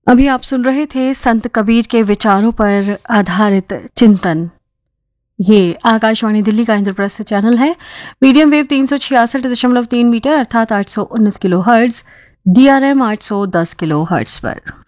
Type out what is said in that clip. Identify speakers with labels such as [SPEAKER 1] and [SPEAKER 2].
[SPEAKER 1] अभी आप सुन रहे थे संत कबीर के विचारों पर आधारित चिंतन। ये आकाशवाणी दिल्ली का इंद्रप्रस्थ चैनल है। मीडियम वेव 366.3 मीटर अर्थात 819 kilo hertz, DRM 810 kilo hertz पर।